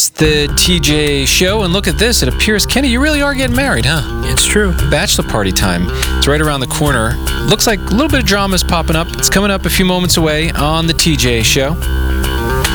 It's the TJ Show, and look at this. It appears, Kenny, you really are getting married, huh? It's true. Bachelor party time. It's right around the corner. Looks like a little bit of drama is popping up. It's coming up a few moments away on the TJ Show.